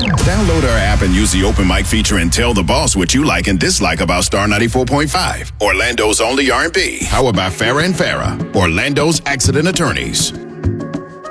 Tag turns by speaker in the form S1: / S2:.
S1: Download our app and use the open mic feature and tell the boss what you like and dislike about Star 94.5. Orlando's only R&B. How about Farrah and Farrah? Orlando's Accident Attorneys.